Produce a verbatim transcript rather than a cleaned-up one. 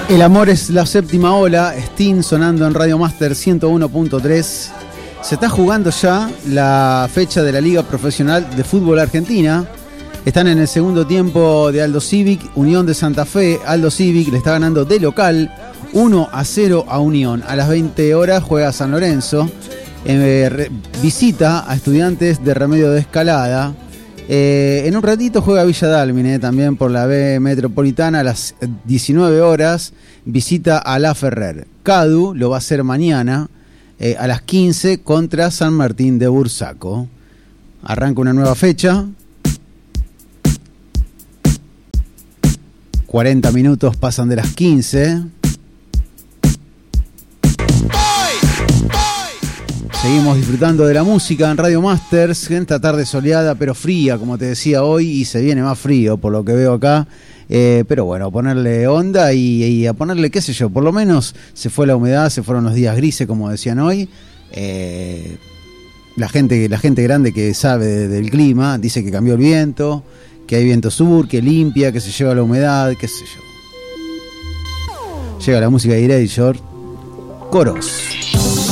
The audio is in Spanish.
El amor es la séptima ola, Sting sonando en Radio Master ciento uno punto tres. Se está jugando ya la fecha de la Liga Profesional de Fútbol Argentina. Están en el segundo tiempo de Aldo Civic, Unión de Santa Fe. Aldo Civic le está ganando de local uno a cero a Unión. A las veinte horas juega San Lorenzo. Eh, re, visita a Estudiantes de Remedio de Escalada. Eh, en un ratito juega Villa Dálmine, también por la B Metropolitana, a las diecinueve horas visita a La Ferrer. Cadu lo va a hacer mañana eh, a las quince contra San Martín de Bursaco. Arranca una nueva fecha. cuarenta minutos pasan de las quince. Seguimos disfrutando de la música en Radio Masters, en esta tarde soleada pero fría, como te decía hoy, y se viene más frío por lo que veo acá. Eh, pero bueno, a ponerle onda y, y a ponerle, qué sé yo, por lo menos se fue la humedad, se fueron los días grises, como decían hoy. Eh, la gente, la gente grande que sabe de, del clima dice que cambió el viento, que hay viento sur, que limpia, que se lleva la humedad, qué sé yo. Llega la música de Erasure, Coros.